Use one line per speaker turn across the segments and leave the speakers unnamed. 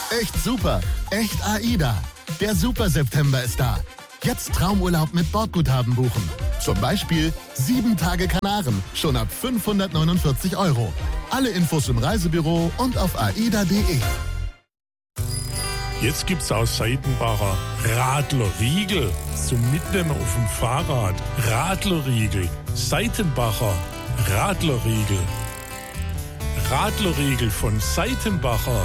Echt super. Echt AIDA. Der Super September ist da. Jetzt Traumurlaub mit Bordguthaben buchen. Zum Beispiel 7 Tage Kanaren, schon ab 549 €. Alle Infos im Reisebüro und auf aida.de.
Jetzt gibt's aus Seitenbacher Radlerriegel zum Mitnehmen auf dem Fahrrad. Radlerriegel. Seitenbacher Radlerriegel. Radlerriegel von Seitenbacher.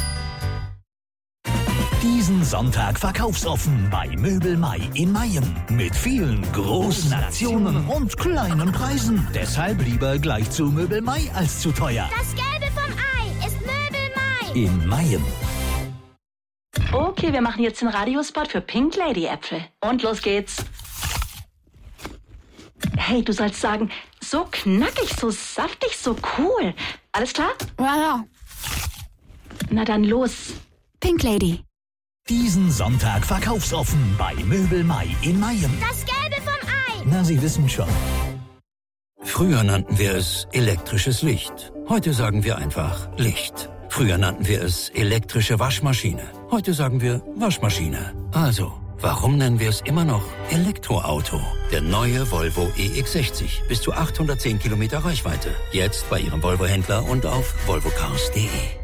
Diesen Sonntag verkaufsoffen bei Möbel Mai in Mayen. Mit vielen großen Aktionen und kleinen Preisen. Deshalb lieber gleich zu Möbel Mai als zu teuer.
Das Gelbe vom Ei ist Möbel Mai.
In Mayen.
Okay, wir machen jetzt den Radiospot für Pink Lady Äpfel. Und los geht's. Hey, du sollst sagen, so knackig, so saftig, so cool. Alles klar?
Ja.
Na dann los.
Pink Lady.
Diesen Sonntag verkaufsoffen bei Möbel Mai in Mayen.
Das Gelbe vom Ei.
Na, Sie wissen schon.
Früher nannten wir es elektrisches Licht. Heute sagen wir einfach Licht. Früher nannten wir es elektrische Waschmaschine. Heute sagen wir Waschmaschine. Also, warum nennen wir es immer noch Elektroauto? Der neue Volvo EX60. Bis zu 810 Kilometer Reichweite. Jetzt bei Ihrem Volvo-Händler und auf volvocars.de.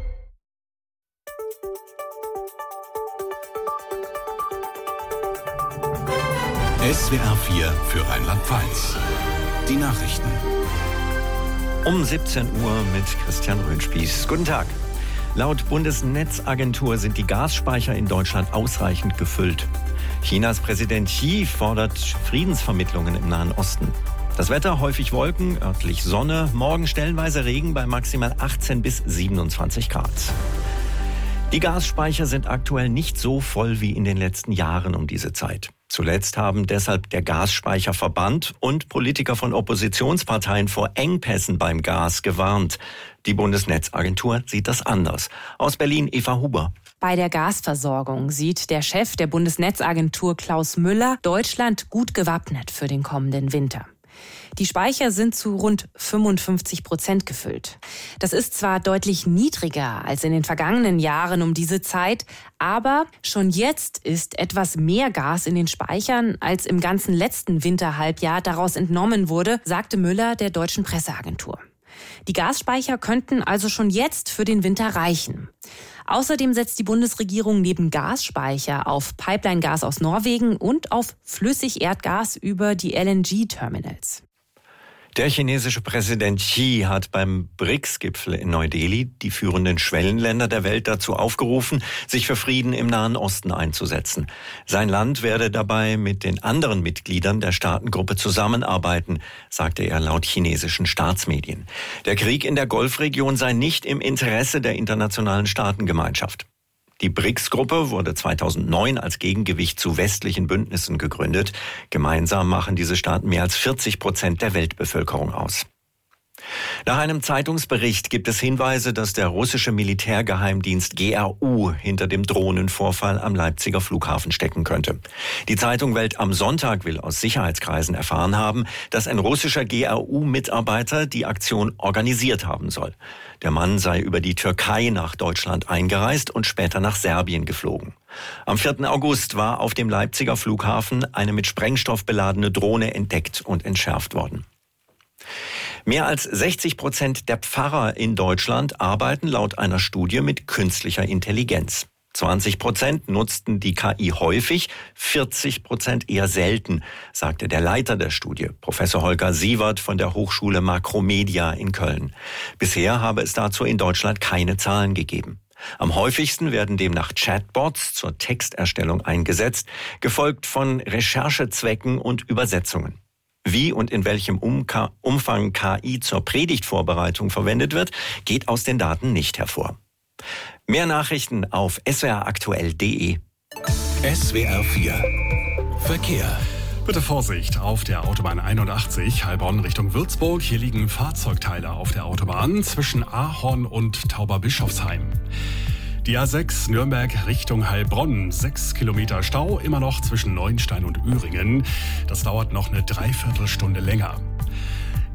SWR 4 für Rheinland-Pfalz. Die Nachrichten.
Um 17 Uhr mit Christian Röhnspieß. Guten Tag. Laut Bundesnetzagentur sind die Gasspeicher in Deutschland ausreichend gefüllt. Chinas Präsident Xi fordert Friedensvermittlungen im Nahen Osten. Das Wetter häufig Wolken, örtlich Sonne, morgen stellenweise Regen bei maximal 18 bis 27 Grad. Die Gasspeicher sind aktuell nicht so voll wie in den letzten Jahren um diese Zeit. Zuletzt haben deshalb der Gasspeicherverband und Politiker von Oppositionsparteien vor Engpässen beim Gas gewarnt. Die Bundesnetzagentur sieht das anders. Aus Berlin Eva Huber.
Bei der Gasversorgung sieht der Chef der Bundesnetzagentur Klaus Müller Deutschland gut gewappnet für den kommenden Winter. Die Speicher sind zu rund 55% gefüllt. Das ist zwar deutlich niedriger als in den vergangenen Jahren um diese Zeit, aber schon jetzt ist etwas mehr Gas in den Speichern, als im ganzen letzten Winterhalbjahr daraus entnommen wurde, sagte Müller der deutschen Presseagentur. Die Gasspeicher könnten also schon jetzt für den Winter reichen. Außerdem setzt die Bundesregierung neben Gasspeicher auf Pipeline-Gas aus Norwegen und auf Flüssigerdgas über die LNG-Terminals.
Der chinesische Präsident Xi hat beim BRICS-Gipfel in Neu-Delhi die führenden Schwellenländer der Welt dazu aufgerufen, sich für Frieden im Nahen Osten einzusetzen. Sein Land werde dabei mit den anderen Mitgliedern der Staatengruppe zusammenarbeiten, sagte er laut chinesischen Staatsmedien. Der Krieg in der Golfregion sei nicht im Interesse der internationalen Staatengemeinschaft. Die BRICS-Gruppe wurde 2009 als Gegengewicht zu westlichen Bündnissen gegründet. Gemeinsam machen diese Staaten mehr als 40% der Weltbevölkerung aus. Nach einem Zeitungsbericht gibt es Hinweise, dass der russische Militärgeheimdienst GRU hinter dem Drohnenvorfall am Leipziger Flughafen stecken könnte. Die Zeitung Welt am Sonntag will aus Sicherheitskreisen erfahren haben, dass ein russischer GRU-Mitarbeiter die Aktion organisiert haben soll. Der Mann sei über die Türkei nach Deutschland eingereist und später nach Serbien geflogen. Am 4. August war auf dem Leipziger Flughafen eine mit Sprengstoff beladene Drohne entdeckt und entschärft worden. Mehr als 60% der Pfarrer in Deutschland arbeiten laut einer Studie mit künstlicher Intelligenz. 20% nutzten die KI häufig, 40% eher selten, sagte der Leiter der Studie, Professor Holger Sievert von der Hochschule Makromedia in Köln. Bisher habe es dazu in Deutschland keine Zahlen gegeben. Am häufigsten werden demnach Chatbots zur Texterstellung eingesetzt, gefolgt von Recherchezwecken und Übersetzungen. Wie und in welchem Umfang KI zur Predigtvorbereitung verwendet wird, geht aus den Daten nicht hervor. Mehr Nachrichten auf swraktuell.de.
SWR 4 Verkehr.
Bitte Vorsicht auf der Autobahn 81, Heilbronn Richtung Würzburg. Hier liegen Fahrzeugteile auf der Autobahn zwischen Ahorn und Tauberbischofsheim. Die A6 Nürnberg Richtung Heilbronn, 6 Kilometer Stau, immer noch zwischen Neuenstein und Öhringen. Das dauert noch eine Dreiviertelstunde länger.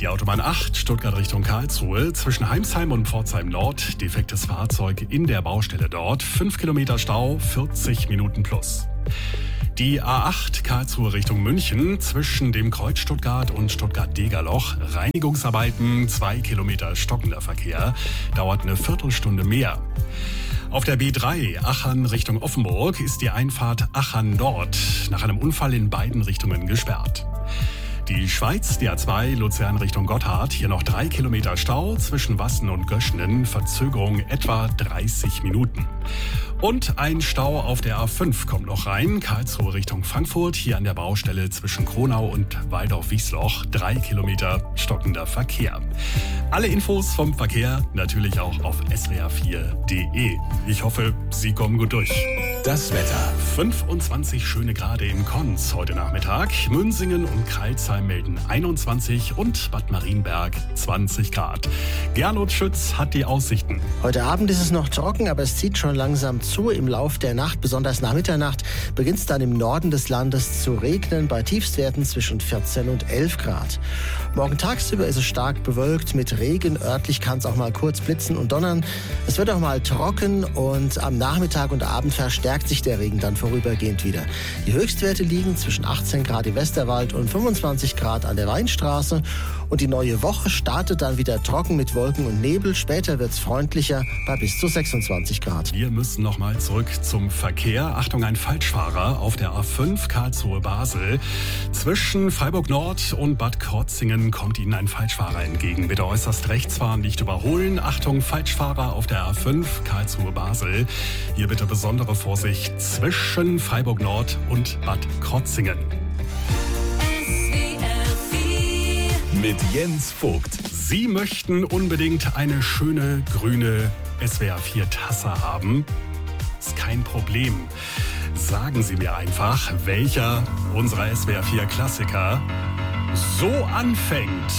Die Autobahn 8, Stuttgart Richtung Karlsruhe, zwischen Heimsheim und Pforzheim Nord, defektes Fahrzeug in der Baustelle dort, 5 Kilometer Stau, 40 Minuten plus. Die A8 Karlsruhe Richtung München, zwischen dem Kreuz Stuttgart und Stuttgart-Degerloch, Reinigungsarbeiten, 2 Kilometer stockender Verkehr, dauert eine Viertelstunde mehr. Auf der B3 Achern Richtung Offenburg ist die Einfahrt Achern Nord nach einem Unfall in beiden Richtungen gesperrt. Die Schweiz, die A2 Luzern Richtung Gotthard, hier noch 3 Kilometer Stau zwischen Wassen und Göschenen, Verzögerung etwa 30 Minuten. Und ein Stau auf der A5 kommt noch rein, Karlsruhe Richtung Frankfurt, hier an der Baustelle zwischen Kronau und Waldorf-Wiesloch, 3 Kilometer stockender Verkehr. Alle Infos vom Verkehr natürlich auch auf swr4.de. Ich hoffe, Sie kommen gut durch.
Das Wetter.
25 schöne Grade in Konz heute Nachmittag. Münsingen und Crailsheim melden 21 und Bad Marienberg 20 Grad. Gernot Schütz hat die Aussichten.
Heute Abend ist es noch trocken, aber es zieht schon langsam zu. Im Lauf der Nacht, besonders nach Mitternacht, beginnt es dann im Norden des Landes zu regnen, bei Tiefstwerten zwischen 14 und 11 Grad. Morgen tagsüber ist es stark bewölkt mit Regen. Örtlich kann es auch mal kurz blitzen und donnern. Es wird auch mal trocken und am Nachmittag und Abend verstärkt sich der Regen dann vorübergehend wieder. Die Höchstwerte liegen zwischen 18 Grad im Westerwald und 25 Grad an der Weinstraße. Und die neue Woche startet dann wieder trocken mit Wolken und Nebel. Später wird es freundlicher bei bis zu 26 Grad.
Wir müssen noch mal zurück zum Verkehr. Achtung, ein Falschfahrer auf der A5 Karlsruhe-Basel. Zwischen Freiburg Nord und Bad Krotzingen kommt Ihnen ein Falschfahrer entgegen. Bitte äußerst rechts fahren, nicht überholen. Achtung, Falschfahrer auf der A5 Karlsruhe-Basel. Hier bitte besondere Vorsicht zwischen Freiburg Nord und Bad Krotzingen.
Mit Jens Vogt.
Sie möchten unbedingt eine schöne grüne SWR4-Tasse haben? Ist kein Problem. Sagen Sie mir einfach, welcher unserer SWR4-Klassiker so anfängt.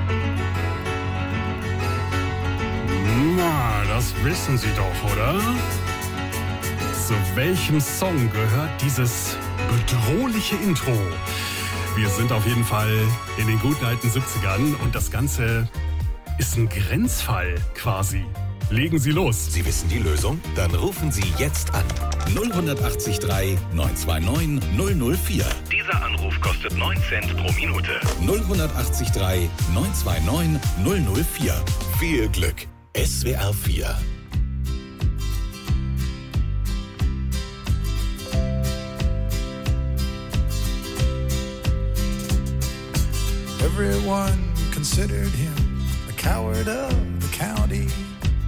Na, das wissen Sie doch, oder? Zu welchem Song gehört dieses bedrohliche Intro? Wir sind auf jeden Fall in den guten alten 70ern und das Ganze ist ein Grenzfall quasi. Legen Sie los.
Sie wissen die Lösung? Dann rufen Sie jetzt an. 0183 929 004.
Dieser Anruf kostet 9 Cent pro Minute.
0183 929 004. Viel Glück. SWR 4.
Everyone considered him the coward of the county.